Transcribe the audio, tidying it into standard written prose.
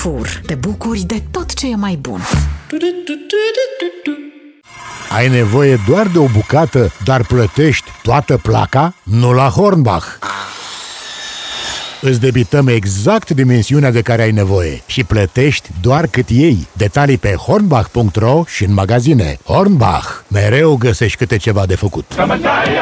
Carrefour. Te bucuri de tot ce e mai bun. Ai nevoie doar de o bucată, dar plătești toată placa? Nu la Hornbach! Îți debităm exact dimensiunea de care ai nevoie și plătești doar cât iei. Detalii pe hornbach.ro și în magazine. Hornbach. Mereu găsești câte ceva de făcut.